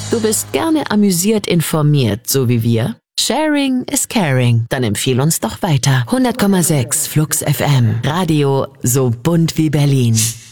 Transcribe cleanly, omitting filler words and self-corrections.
Du bist gerne amüsiert informiert, so wie wir? Sharing is caring. Dann empfiehl uns doch weiter. 100,6 Flux FM. Radio so bunt wie Berlin.